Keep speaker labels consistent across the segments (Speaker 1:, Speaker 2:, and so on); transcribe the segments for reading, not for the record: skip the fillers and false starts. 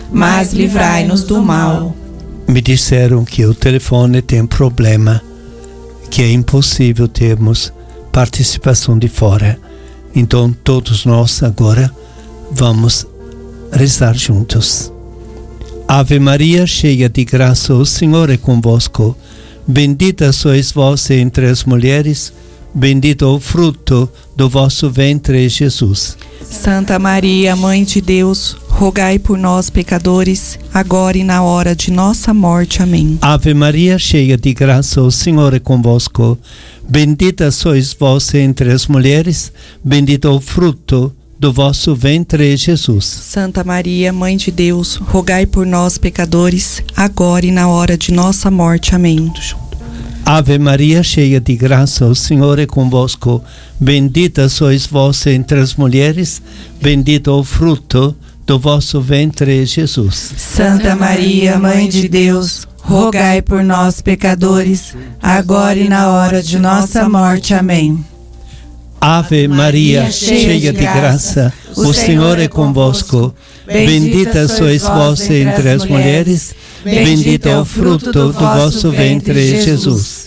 Speaker 1: mas livrai-nos do mal.
Speaker 2: Me disseram que o telefone tem problema, que é impossível termos participação de fora. Então todos nós agora vamos rezar juntos. Ave Maria, cheia de graça, o Senhor é convosco. Bendita sois vós entre as mulheres, bendito o fruto do vosso ventre, Jesus.
Speaker 1: Santa Maria, Mãe de Deus, rogai por nós, pecadores, agora e na hora de nossa morte. Amém.
Speaker 2: Ave Maria, cheia de graça, o Senhor é convosco. Bendita sois vós entre as mulheres, bendito o fruto do vosso ventre, Jesus.
Speaker 1: Santa Maria, Mãe de Deus, rogai por nós, pecadores, agora e na hora de nossa morte. Amém.
Speaker 2: Ave Maria, cheia de graça, o Senhor é convosco. Bendita sois vós entre as mulheres, bendito o fruto do vosso ventre, Jesus.
Speaker 1: Santa Maria, Mãe de Deus, rogai por nós, pecadores, agora e na hora de nossa morte. Amém.
Speaker 2: Ave Maria, cheia de graça, o Senhor é convosco. Bendita sois vós entre as mulheres, bendito é o fruto do vosso ventre, Jesus.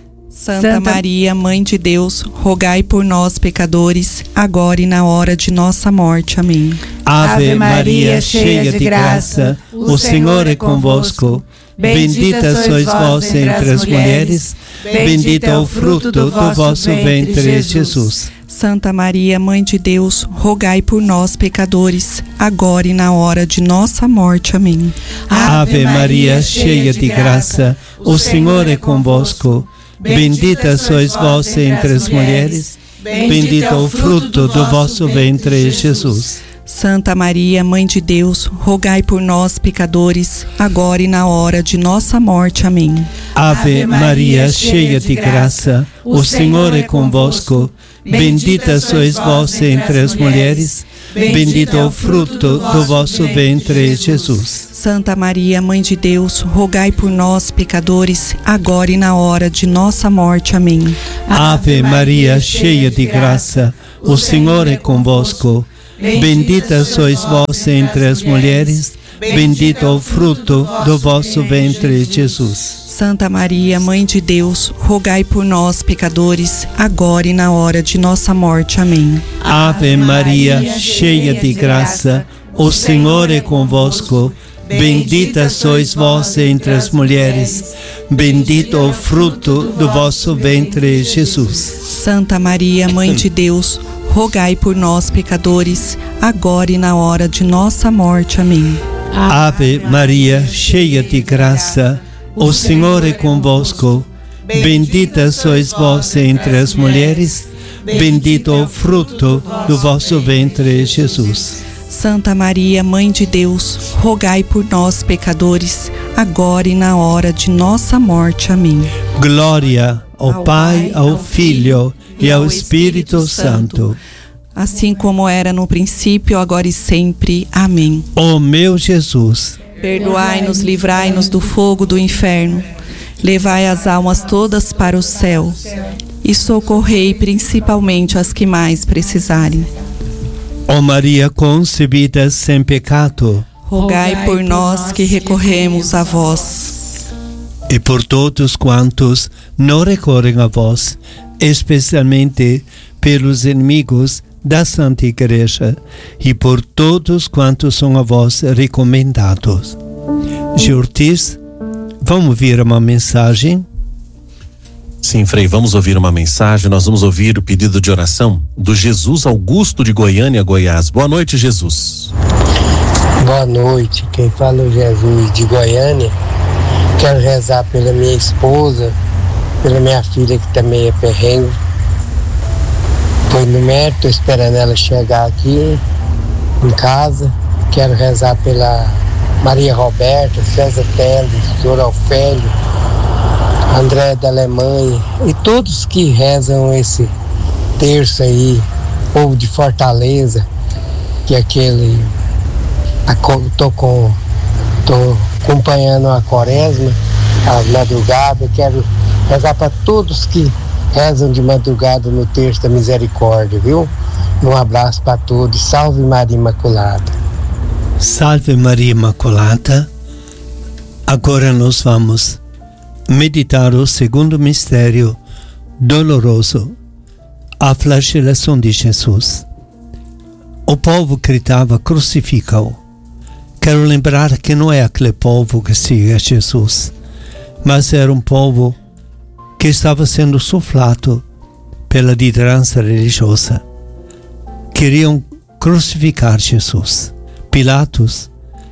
Speaker 1: Santa Maria, Mãe de Deus, rogai por nós, pecadores, agora e na hora de nossa morte. Amém.
Speaker 2: Ave Maria, cheia de graça, o Senhor é convosco. Bendita sois vós entre as mulheres, bendito é o fruto do vosso ventre, Jesus.
Speaker 1: Santa Maria, Mãe de Deus, rogai por nós, pecadores, agora e na hora de nossa morte. Amém.
Speaker 2: Ave Maria, cheia de graça, o Senhor é convosco. Bendita sois vós entre as mulheres, bendito é o fruto do vosso ventre, Jesus.
Speaker 1: Santa Maria, Mãe de Deus, rogai por nós, pecadores, agora e na hora de nossa morte. Amém.
Speaker 2: Ave Maria, cheia de graça, o Senhor é convosco. Bendita sois vós entre as mulheres, bendito é o fruto do vosso ventre, Jesus.
Speaker 1: Santa Maria, Mãe de Deus, rogai por nós, pecadores, agora e na hora de nossa morte. Amém.
Speaker 2: Ave Maria, cheia de graça, o Senhor é convosco. Bendita sois vós entre as mulheres, bendito é o fruto do vosso ventre, Jesus.
Speaker 1: Santa Maria, Mãe de Deus, rogai por nós, pecadores, agora e na hora de nossa morte. Amém.
Speaker 2: Ave Maria, cheia de graça, o Senhor é convosco. Bendita sois vós entre as mulheres, bendito é o fruto do vosso ventre, Jesus.
Speaker 1: Santa Maria, Mãe de Deus, rogai por nós, pecadores, agora e na hora de nossa morte. Amém.
Speaker 2: Ave Maria, cheia de graça, o Senhor é convosco. Bendita sois vós entre as mulheres, bendito é o fruto do vosso ventre, Jesus.
Speaker 1: Santa Maria, Mãe de Deus, rogai por nós, pecadores, agora e na hora de nossa morte. Amém.
Speaker 2: Glória ao Pai, ao Filho e ao Espírito Santo.
Speaker 1: Assim como era no princípio, agora e sempre. Amém.
Speaker 2: Ó meu Jesus,
Speaker 1: perdoai-nos, livrai-nos do fogo do inferno, levai as almas todas para o céu e socorrei principalmente as que mais precisarem.
Speaker 2: Ó Maria concebida sem pecado,
Speaker 1: rogai por nós que recorremos a vós.
Speaker 2: E por todos quantos não recorrem a vós, especialmente pelos inimigos da Santa Igreja e por todos quantos são a vós recomendados. Ortiz, vamos ouvir uma mensagem?
Speaker 3: Sim, Frei, vamos ouvir uma mensagem. Nós vamos ouvir o pedido de oração do Jesus Augusto de Goiânia, Goiás. Boa noite, Jesus.
Speaker 4: Boa noite, quem fala é o Jesus de Goiânia. Quero rezar pela minha esposa, pela minha filha que também é perrengue. Foi no médico, estou esperando ela chegar aqui em casa. Quero rezar pela Maria Roberta, César Teles, Senhor Alfélio, André da Alemanha e todos que rezam esse terço aí, povo de Fortaleza, que é aquele. Tô acompanhando a quaresma, a madrugada. Quero rezar para todos que rezam de madrugada no terço da misericórdia, viu? Um abraço para todos. Salve Maria Imaculada.
Speaker 2: Salve Maria Imaculada. Agora nós vamos meditar o segundo mistério doloroso, a flagelação de Jesus. O povo gritava: crucifica-o. Quero lembrar que não é aquele povo que siga Jesus, mas era um povo que estava sendo suflado pela liderança religiosa. Queriam crucificar Jesus. Pilatos,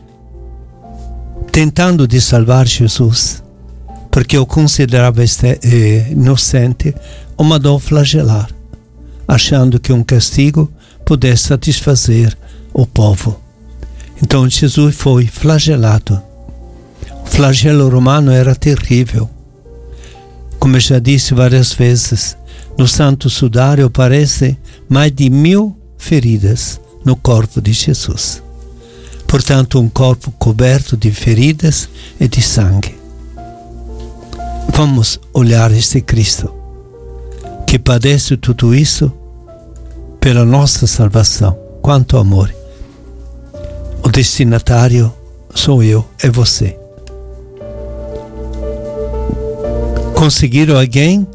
Speaker 2: tentando de salvar Jesus, porque o considerava inocente, o mandou flagelar, achando que um castigo pudesse satisfazer o povo. Então Jesus foi flagelado. O flagelo romano era terrível. Como eu já disse várias vezes, no Santo Sudário aparecem mais de 1000 feridas no corpo de Jesus. Portanto, um corpo coberto de feridas e de sangue. Vamos olhar este Cristo, que padece tudo isso pela nossa salvação. Quanto amor! O destinatário sou eu, é você. Conseguiram alguém?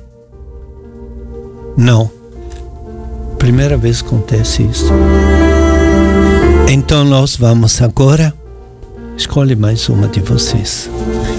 Speaker 2: Não. Primeira vez que acontece isso. Então nós vamos agora. Escolhe mais uma de vocês.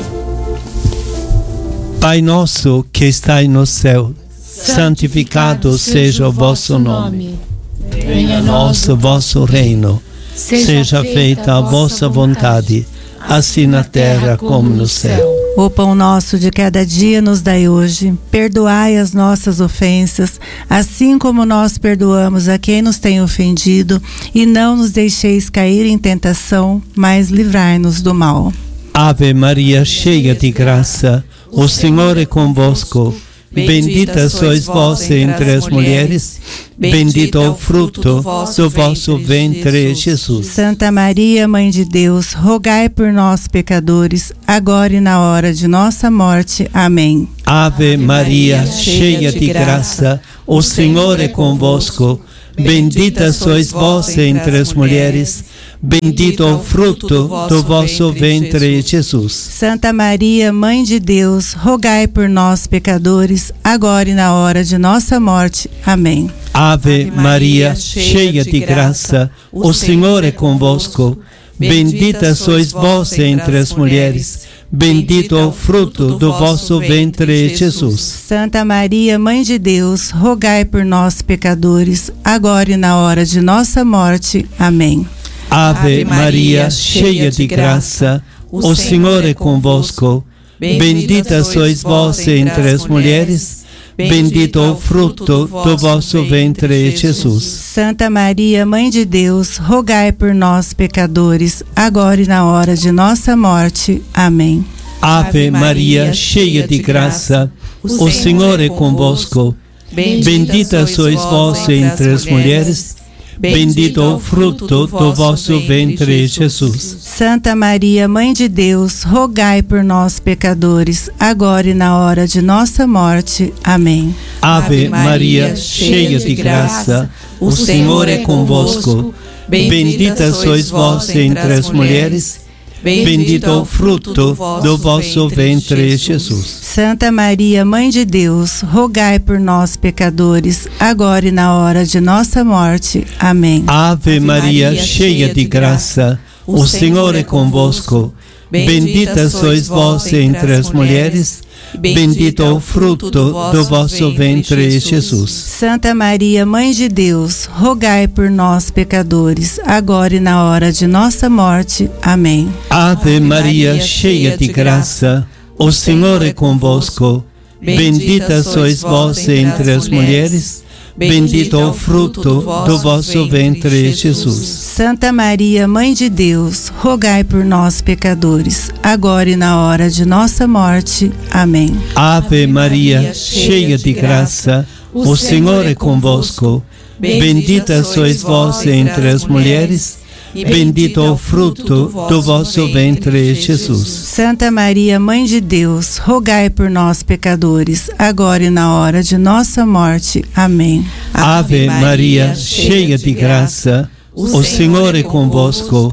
Speaker 2: Pai nosso que estais no céu, santificado seja o vosso nome. Venha a nós o vosso reino. Seja feita a vossa vontade, assim na terra como no céu.
Speaker 5: O pão nosso de cada dia nos dai hoje. Perdoai as nossas ofensas, assim como nós perdoamos a quem nos tem ofendido. E não nos deixeis cair em tentação, mas livrai-nos do mal.
Speaker 2: Ave Maria, cheia de graça, o Senhor é convosco. Bendita sois vós entre as mulheres, bendito é o fruto do vosso ventre, Jesus.
Speaker 5: Santa Maria, Mãe de Deus, rogai por nós, pecadores, agora e na hora de nossa morte. Amém.
Speaker 2: Ave Maria, cheia de graça, o Senhor é convosco. Bendita sois vós entre as mulheres, bendito é o fruto do vosso ventre, Jesus.
Speaker 5: Santa Maria, Mãe de Deus, rogai por nós, pecadores, agora e na hora de nossa morte. Amém.
Speaker 2: Ave Maria, cheia de graça, o Senhor é convosco. Bendita sois vós entre as mulheres, bendito é o fruto do vosso ventre, Jesus.
Speaker 5: Santa Maria, Mãe de Deus, rogai por nós, pecadores, agora e na hora de nossa morte. Amém.
Speaker 2: Ave Maria, cheia de graça, o Senhor é convosco. Bendita sois vós entre as mulheres, bendito é o fruto do vosso ventre, Jesus.
Speaker 5: Santa Maria, Mãe de Deus, rogai por nós, pecadores, agora e na hora de nossa morte. Amém.
Speaker 2: Ave Maria, cheia de graça, o Senhor é convosco. Bendita sois vós entre as mulheres, bendito é o fruto do vosso ventre, Jesus.
Speaker 5: Santa Maria, Mãe de Deus, rogai por nós, pecadores, agora e na hora de nossa morte. Amém.
Speaker 2: Ave Maria, cheia de graça, o Senhor é convosco. Bendita sois vós entre as mulheres, bendito é o fruto do vosso ventre, Jesus.
Speaker 5: Santa Maria, Mãe de Deus, rogai por nós, pecadores, agora e na hora de nossa morte. Amém.
Speaker 2: Ave Maria, cheia de graça, o Senhor é convosco. Bendita sois vós entre as mulheres, bendito é o fruto do vosso ventre, Jesus.
Speaker 5: Santa Maria, Mãe de Deus, rogai por nós, pecadores, agora e na hora de nossa morte. Amém.
Speaker 2: Ave Maria, cheia de graça, o Senhor é convosco. Bendita sois vós entre as mulheres, bendito é o fruto do vosso ventre, Jesus.
Speaker 5: Santa Maria, Mãe de Deus, rogai por nós, pecadores, agora e na hora de nossa morte. Amém.
Speaker 2: Ave Maria, cheia de graça, o Senhor é convosco. Bendita sois vós entre as mulheres, bendito é o fruto do vosso ventre, Jesus.
Speaker 5: Santa Maria, Mãe de Deus, rogai por nós, pecadores, agora e na hora de nossa morte. Amém.
Speaker 2: Ave Maria, cheia de graça, o Senhor é convosco.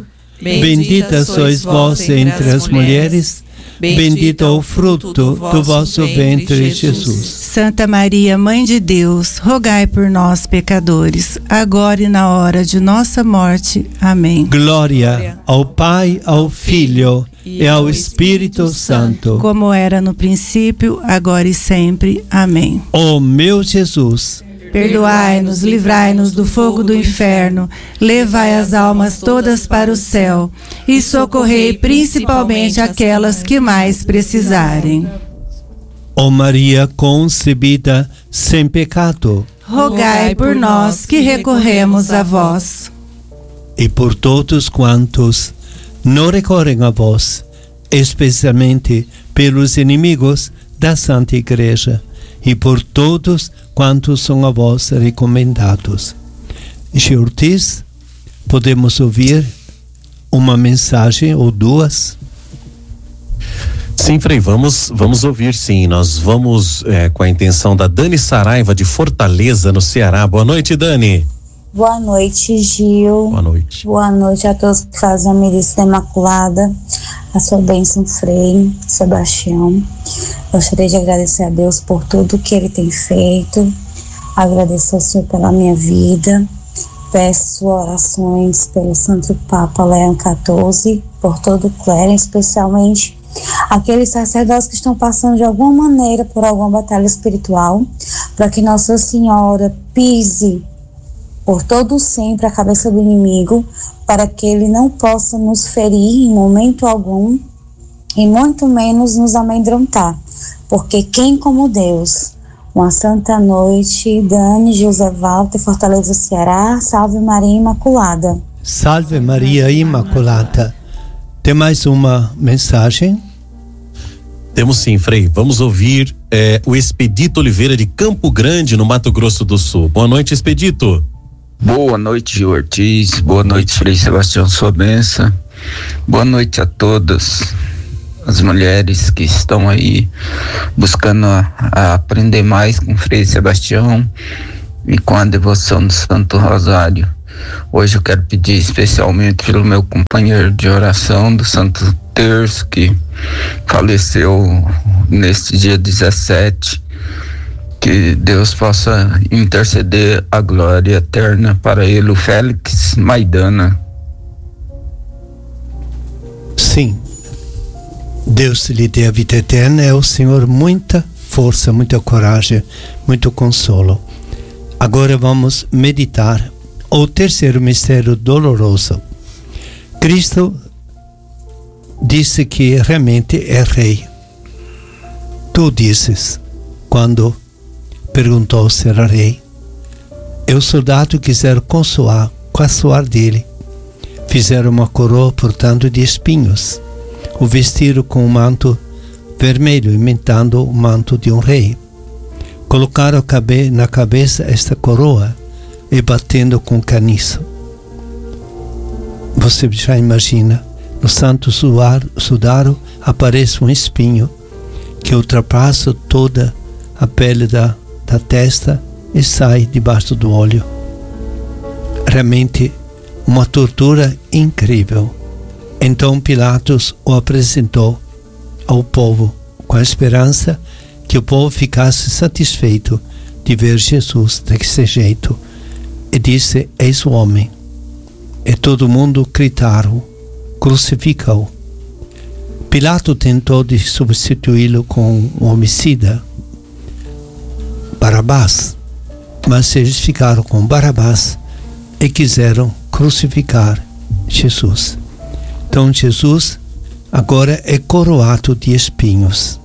Speaker 2: Bendita sois vós entre as mulheres, bendito é o fruto do vosso ventre, Jesus.
Speaker 5: Santa Maria, Mãe de Deus, rogai por nós, pecadores, agora e na hora de nossa morte. Amém.
Speaker 2: Glória ao Pai, ao Filho e ao Espírito Santo.
Speaker 5: Como era no princípio, agora e sempre. Amém.
Speaker 2: Ó meu Jesus,
Speaker 5: perdoai-nos, livrai-nos do fogo do inferno, levai as almas todas para o céu e socorrei principalmente aquelas que mais precisarem.
Speaker 2: ó Maria concebida sem pecado,
Speaker 5: rogai por nós que recorremos a vós.
Speaker 2: e por todos quantos não recorrem a vós, especialmente pelos inimigos da Santa Igreja, e por todos quantos são a vós recomendados. Ortiz, podemos ouvir uma mensagem ou duas?
Speaker 3: Sim, Frei, vamos ouvir sim. Nós vamos com a intenção da Dani Saraiva de Fortaleza, no Ceará. Boa noite, Dani.
Speaker 6: Boa noite, Gil.
Speaker 3: Boa noite.
Speaker 6: Boa noite a todos que fazem a Milícia Imaculada, a sua bênção, Frei Sebastião. Gostaria de agradecer a Deus por tudo que Ele tem feito, agradecer ao Senhor pela minha vida, peço orações pelo Santo Papa Leão XIV, por todo o clero, especialmente aqueles sacerdotes que estão passando de alguma maneira por alguma batalha espiritual, para que Nossa Senhora pise por todo sempre a cabeça do inimigo, para que ele não possa nos ferir em momento algum e muito menos nos amedrontar, porque quem como Deus? Uma santa noite, Dani, José Walter, Fortaleza, Ceará. Salve Maria Imaculada.
Speaker 2: Salve Maria Imaculada. Tem mais uma mensagem?
Speaker 3: Temos sim, Frei. Vamos ouvir o Expedito Oliveira de Campo Grande, no Mato Grosso do Sul. Boa noite, Expedito.
Speaker 7: Boa noite, Gil Ortiz. Boa noite, Frei Sebastião, sua benção. Boa noite a todas as mulheres que estão aí buscando a aprender mais com Frei Sebastião e com a devoção do Santo Rosário. Hoje eu quero pedir especialmente pelo meu companheiro de oração do Santo Terço, que faleceu neste dia 17, que Deus possa interceder a glória eterna para ele, o Félix Maidana.
Speaker 2: Sim. Deus lhe dê a vida eterna, é o Senhor muita força, muita coragem, muito consolo. Agora vamos meditar o terceiro mistério doloroso. Cristo disse que realmente é rei. Tu dizes, quando perguntou se era rei. E o soldado quiseram caçoar dele. Fizeram uma coroa, portanto, de espinhos. O vestiram com um manto vermelho, imitando o manto de um rei. Colocaram na cabeça esta coroa e batendo com caniço. Você já imagina, no santo sudário aparece um espinho que ultrapassa toda a pele da testa e sai debaixo do olho. Realmente uma tortura incrível. Então Pilatos o apresentou ao povo com a esperança que o povo ficasse satisfeito de ver Jesus desse jeito, e disse: eis o homem. E todo mundo gritaram: crucifica-o. Pilatos tentou de substituí-lo com um homicida, Barabás, mas eles ficaram com Barabás e quiseram crucificar Jesus. Então Jesus agora é coroado de espinhos.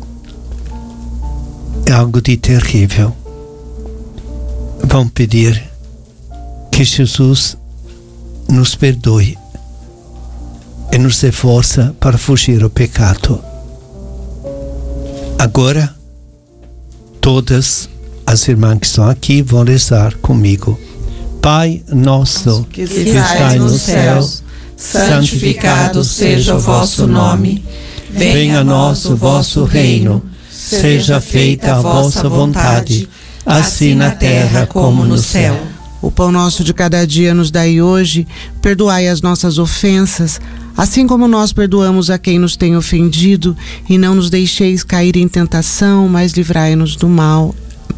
Speaker 2: É algo de terrível. Vamos pedir que Jesus nos perdoe e nos dê força para fugir do pecado. Agora, todas as irmãs que estão aqui vão rezar comigo. Pai nosso que estais no céu, santificado seja o vosso nome. Venha a nós o vosso reino. Seja feita a vossa vontade, assim na terra como no céu.
Speaker 8: O pão nosso de cada dia nos dai hoje, perdoai as nossas ofensas, assim como nós perdoamos a quem nos tem ofendido, e não nos deixeis cair em tentação, mas livrai-nos do mal.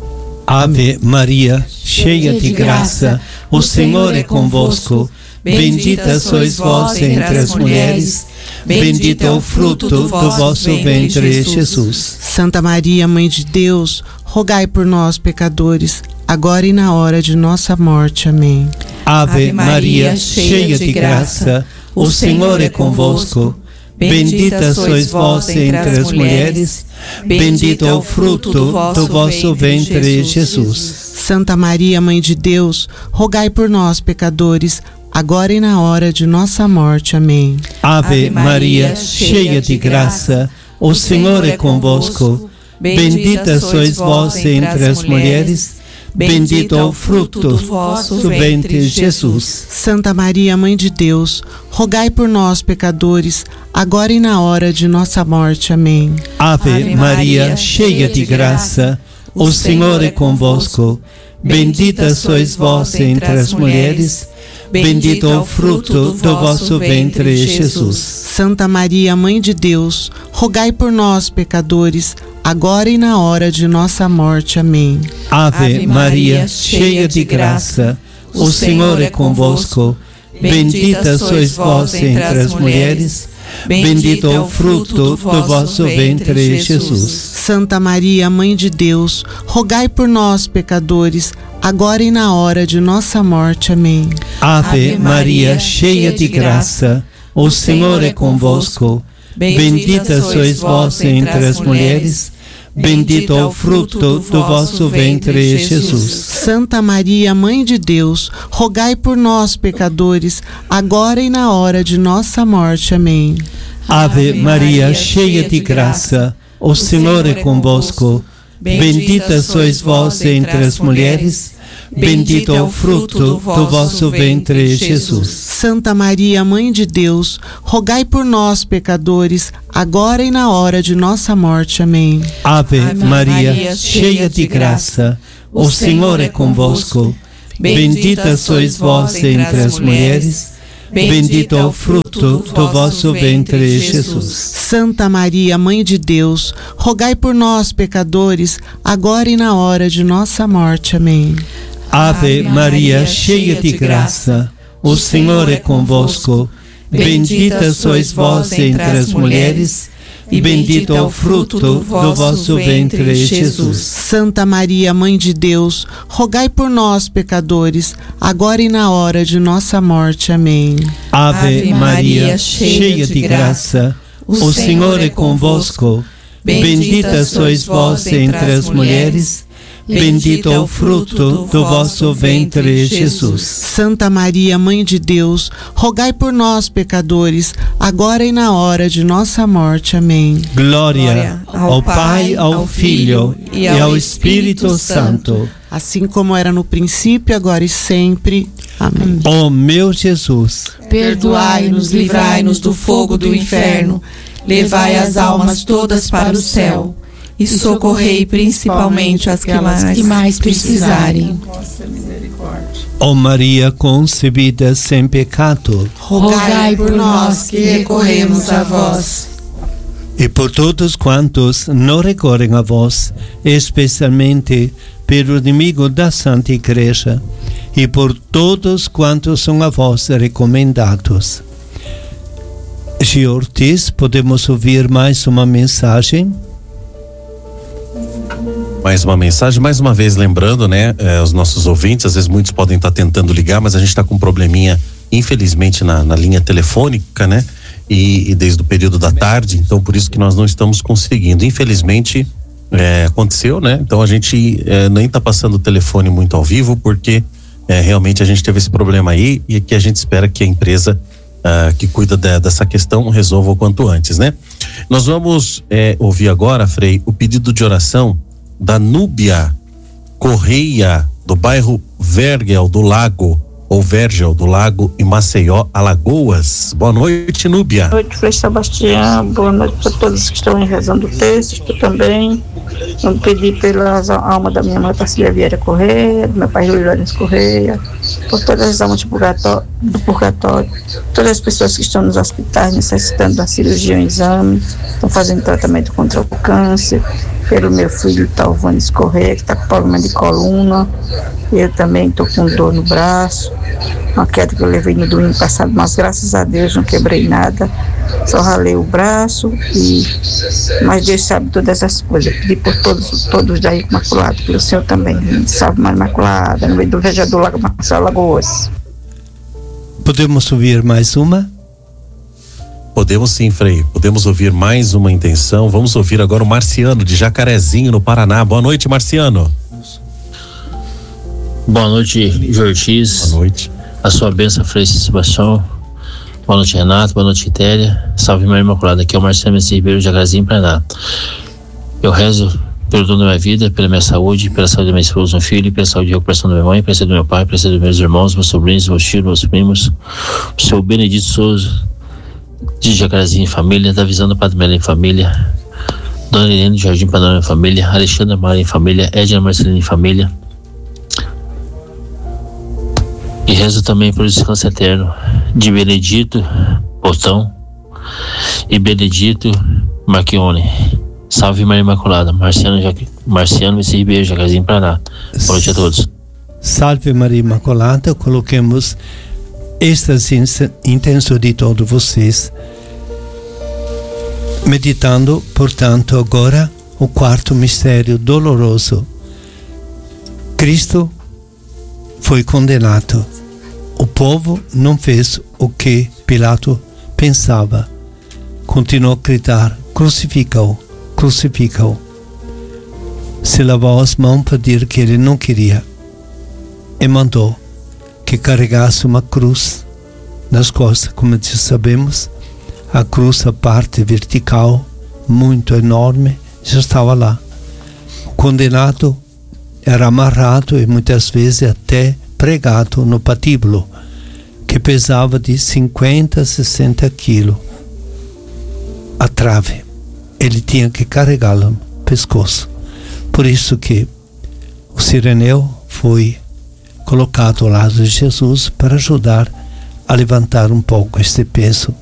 Speaker 2: Ave Maria, cheia de graça, o Senhor é convosco. Bendita sois vós entre as mulheres, bendito é o fruto do vosso ventre, Jesus.
Speaker 8: Santa Maria, Mãe de Deus, rogai por nós, pecadores, agora e na hora de nossa morte. Amém.
Speaker 2: Ave Maria, cheia de graça, o Senhor é convosco. Bendita sois vós entre as mulheres, bendito é o fruto do vosso ventre, Jesus.
Speaker 8: Santa Maria, Mãe de Deus, rogai por nós, pecadores, agora e na hora de nossa morte. Amém.
Speaker 2: Ave Maria, cheia de graça, o Senhor é convosco. Bendita sois vós entre as mulheres, bendito é o fruto do vosso ventre, Jesus.
Speaker 8: Santa Maria, Mãe de Deus, rogai por nós, pecadores, agora e na hora de nossa morte. Amém.
Speaker 2: Ave Maria, cheia de graça, o Senhor é convosco. Bendita sois vós entre as mulheres, bendito é o fruto do vosso ventre, Jesus.
Speaker 8: Santa Maria, Mãe de Deus, rogai por nós, pecadores, agora e na hora de nossa morte. Amém.
Speaker 2: Ave Maria, cheia de graça, o Senhor é convosco. Bendita sois vós entre as mulheres, bendito é o fruto do vosso ventre, Jesus.
Speaker 8: Santa Maria, Mãe de Deus, rogai por nós, pecadores, agora e na hora de nossa morte. Amém.
Speaker 2: Ave Maria, cheia de graça, o Senhor é convosco. Bendita sois vós entre as mulheres, bendito é o fruto do vosso ventre, Jesus.
Speaker 8: Santa Maria, Mãe de Deus, rogai por nós, pecadores, agora e na hora de nossa morte. Amém.
Speaker 2: Ave Maria, cheia de graça, o Senhor é convosco. Bendita sois vós entre as mulheres, bendito é o fruto do vosso ventre, Jesus.
Speaker 8: Santa Maria, Mãe de Deus, rogai por nós, pecadores, agora e na hora de nossa morte. Amém.
Speaker 2: Ave Maria, cheia de graça, o Senhor é convosco. Bendita sois vós entre as mulheres, bendito é o fruto do vosso ventre, Jesus.
Speaker 8: Santa Maria, Mãe de Deus, rogai por nós, pecadores, agora e na hora de nossa morte. Amém.
Speaker 2: Ave Maria, cheia de graça, o Senhor é convosco. Bendita sois vós entre as mulheres, e bendito é o fruto do vosso ventre, Jesus.
Speaker 8: Santa Maria, Mãe de Deus, rogai por nós, pecadores, agora e na hora de nossa morte. Amém.
Speaker 2: Ave Maria, cheia de graça, o Senhor é convosco. Bendita sois vós entre as mulheres, bendito é o fruto do vosso ventre, Jesus.
Speaker 8: Santa Maria, Mãe de Deus, rogai por nós, pecadores, agora e na hora de nossa morte. Amém.
Speaker 2: Glória ao Pai, ao Filho e ao Espírito Santo.
Speaker 8: Assim como era no princípio, agora e sempre. Amém.
Speaker 2: Ó meu Jesus,
Speaker 1: perdoai-nos, livrai-nos do fogo do inferno, levai as almas todas para o céu e socorrei principalmente as que mais precisarem.
Speaker 2: Ó Maria concebida sem pecado,
Speaker 1: rogai por nós que recorremos a vós.
Speaker 2: E por todos quantos não recorrem a vós, especialmente pelo inimigo da Santa Igreja, e por todos quantos são a vós recomendados. Gil Ortiz, podemos ouvir mais uma mensagem?
Speaker 3: Mais uma mensagem, mais uma vez lembrando, né, os nossos ouvintes, às vezes muitos podem estar tentando ligar, mas a gente está com um probleminha, infelizmente, na linha telefônica, né, e desde o período da tarde, então por isso que nós não estamos conseguindo. Infelizmente, aconteceu, né, então a gente nem está passando o telefone muito ao vivo, porque realmente a gente teve esse problema aí, e que a gente espera que a empresa que cuida dessa questão resolva o quanto antes, né. Nós vamos ouvir agora, Frei, o pedido de oração da Núbia Correia, do bairro Vergel do Lago, ou Vergel do Lago em Maceió, Alagoas. Boa noite, Núbia.
Speaker 9: Boa noite, Frei Sebastião. Boa noite para todos que estão rezando o texto também. Vamos pedir pela alma da minha mãe, Parcília Vieira Correia, do meu pai Júlio Lourenço Correia, por todas as almas do purgatório, todas as pessoas que estão nos hospitais necessitando da cirurgia, um exame, estão fazendo tratamento contra o câncer, pelo meu filho Talvanes Correia, que está com problema de coluna. Eu também estou com dor no braço, uma queda que eu levei no domingo passado, mas graças a Deus não quebrei nada, só ralei o braço, mas Deus sabe todas essas coisas. Pedi por todos da Imaculada, pelo Senhor também. Salve Maria Imaculada, no meio do Vereador Lago Marcelo Alagoas.
Speaker 2: Podemos ouvir mais uma?
Speaker 3: Podemos sim, Frei. Podemos ouvir mais uma intenção. Vamos ouvir agora o Marciano, de Jacarezinho, no Paraná. Boa noite, Marciano.
Speaker 10: Boa noite, Jortis.
Speaker 3: Boa noite.
Speaker 10: A sua bênção, Frei Sebastião. Boa noite, Renato. Boa noite, Quitéria. Salve Maria Imaculada. Aqui é o Marcelo Messi Ribeiro, de Jacarezinho, Paraná. Eu rezo pelo dom da minha vida, pela minha saúde, pela saúde da minha esposa, meu filho, pela saúde e recuperação da minha mãe, pela saúde do meu pai, pela saúde dos meus irmãos, meus sobrinhos, meus tios, meus primos. O seu Benedito Souza, de Jacarezinho em família, da Visão do Padre Melo em família, Dona Helena de Jardim Panorama em família, Alexandra Mara em família, Edna Marcelina em família. E rezo também pelo descanso eterno de Benedito Botão e Benedito Marchione. Salve Maria Imaculada. Marciano Messi Ribeiro, Jacarezinho, Paraná. Boa noite a todos.
Speaker 2: Salve Maria Imaculada. Coloquemos estas intenções de todos vocês, meditando, portanto, agora o quarto mistério doloroso. Cristo foi condenado. O povo não fez o que Pilato pensava. Continuou a gritar: crucifica-o, crucifica-o. Se lavou as mãos para dizer que ele não queria e mandou que carregasse uma cruz nas costas. Como sabemos, a cruz, a parte vertical, muito enorme, já estava lá. O condenado era amarrado e muitas vezes até pregado no patíbulo, que pesava de 50 a 60 quilos. A trave, ele tinha que carregá-la no pescoço. Por isso que o sireneu foi colocado ao lado de Jesus para ajudar a levantar um pouco este peso